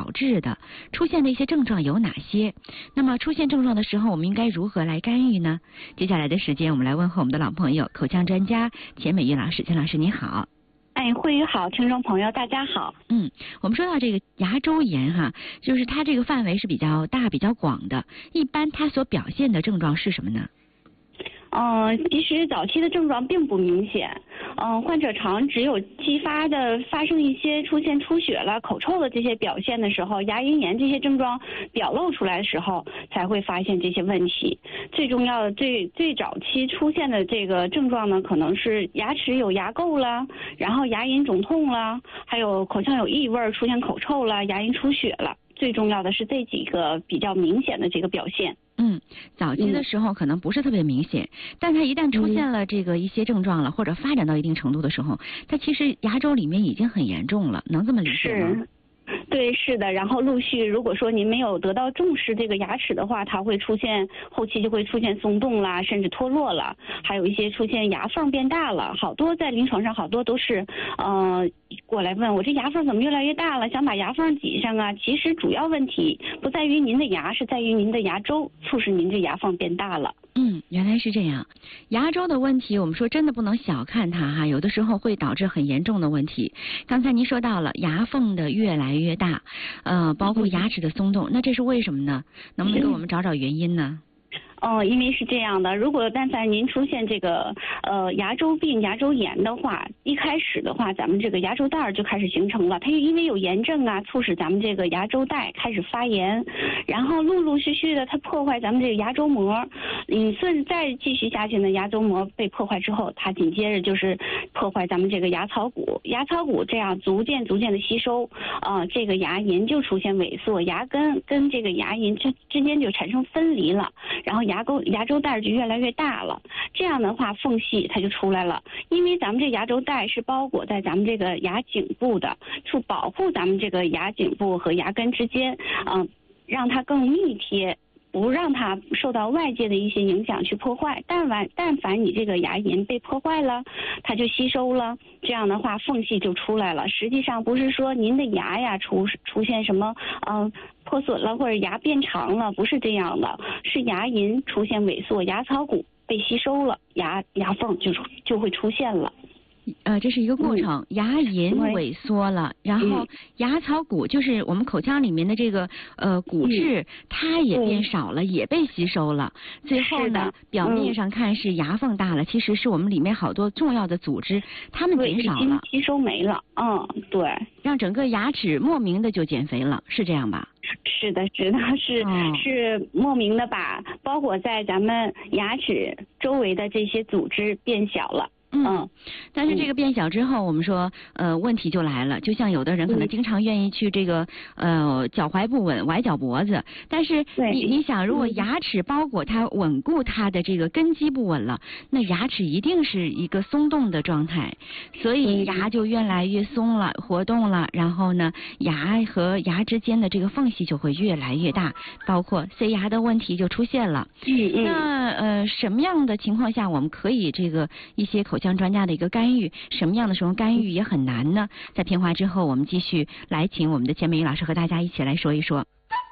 导致的，出现的一些症状有哪些？那么出现症状的时候，我们应该如何来干预呢？接下来的时间，我们来问候我们的老朋友，口腔专家钱美玉老师。钱老师你好。 哎，慧宇好，听众朋友大家好。 我们说到这个牙周炎哈，就是它这个范围是比较大、比较广的。一般它所表现的症状是什么呢？ 其实早期的症状并不明显，患者常只有继发的发生一些出现出血了、口臭的这些表现的时候，牙龈炎这些症状表露出来的时候，才会发现这些问题。最重要的、最早期出现的这个症状呢，可能是牙齿有牙垢了，然后牙龈肿痛了，还有口腔有异味、出现口臭了、牙龈出血了。最重要的是这几个比较明显的这个表现。 早期的时候可能不是特别明显，但它一旦出现了这个一些症状了，或者发展到一定程度的时候，它其实牙周里面已经很严重了，能这么理解吗？ 对，是的。然后陆续，如果说您没有得到重视这个牙齿的话，它会出现后期就会出现松动啦，甚至脱落了，还有一些出现牙缝变大了。好多在临床上好多都是过来问我这牙缝怎么越来越大了，想把牙缝挤上啊。其实主要问题不在于您的牙，是在于您的牙周促使您这牙缝变大了。 原来是这样。牙周的问题，我们说真的不能小看它哈，有的时候会导致很严重的问题。刚才您说到了牙缝的越来越大，包括牙齿的松动，那这是为什么呢？能不能给我们找找原因呢？ 因为是这样的，如果但凡您出现这个牙周病、牙周炎的话，一开始的话，咱们这个牙周带就开始形成了。它因为有炎症啊，促使咱们这个牙周带开始发炎，然后陆陆续续的它破坏咱们这个牙周膜。再继续下去呢，牙周膜被破坏之后，它紧接着就是破坏咱们这个牙槽骨。牙槽骨这样逐渐的吸收，这个牙龈就出现萎缩，牙根跟这个牙龈之间就产生分离了，然后牙周带就越来越大了，这样的话缝隙它就出来了。因为咱们这牙周带是包裹在咱们这个牙颈部的，去保护咱们这个牙颈部和牙根之间，让它更密贴，不让它受到外界的一些影响去破坏。但凡你这个牙龈被破坏了，它就吸收了，这样的话缝隙就出来了。实际上不是说您的牙呀出现什么破损了或者牙变长了，不是这样的，是牙龈出现萎缩，牙槽骨被吸收了，牙缝就会出现了。 这是一个过程，牙龈萎缩了，然后牙槽骨就是我们口腔里面的这个骨质，它也变少了，也被吸收了。最后呢，表面上看是牙缝大了，其实是我们里面好多重要的组织，它们减少了， 已经吸收没了。对， 让整个牙齿莫名的就减肥了，是这样吧？ 是的，是莫名的把包裹在咱们牙齿周围的这些组织变小了。 但是这个变小之后，我们说问题就来了，就像有的人可能经常愿意去这个脚踝不稳，崴脚脖子，但是你想，如果牙齿包裹它稳固它的这个根基不稳了，那牙齿一定是一个松动的状态，所以牙就越来越松了，活动了，然后呢，牙和牙之间的这个缝隙就会越来越大，包括塞牙的问题就出现了。那什么样的情况下我们可以这个一些口腔专家的一个干预，什么样的时候干预也很难呢？在片花之后，我们继续来请我们的钱美玉老师和大家一起来说一说。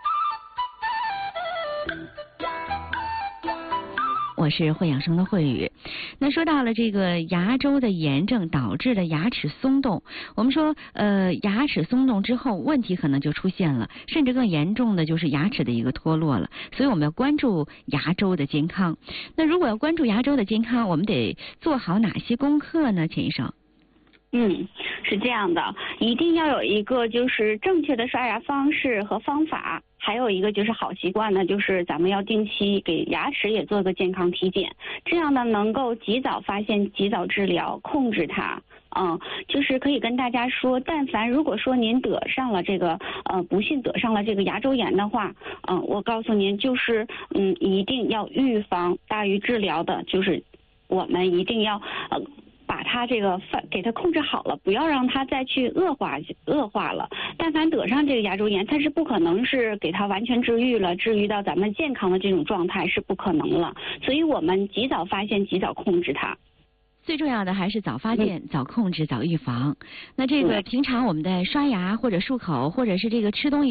我是会养生的慧宇。那说到了这个牙周的炎症导致的牙齿松动，我们说牙齿松动之后问题可能就出现了，甚至更严重的就是牙齿的一个脱落了，所以我们要关注牙周的健康。那如果要关注牙周的健康，我们得做好哪些功课呢，钱医生？ 是这样的，一定要有一个就是正确的刷牙方式和方法，还有一个就是好习惯呢，就是咱们要定期给牙齿也做个健康体检，这样呢能够及早发现、及早治疗，控制它。就是可以跟大家说，但凡如果说您得上了这个不幸得上了这个牙周炎的话，我告诉您就是一定要预防大于治疗的，就是我们一定要把它这个给它控制好了，不要让它再去恶化了。但凡得上这个牙周炎，它是不可能是给它完全治愈了，治愈到咱们健康的这种状态是不可能了。所以我们及早发现，及早控制它。 最重要的还是早发现、早控制、早预防。那这个平常我们在刷牙或者漱口，或者是这个吃东西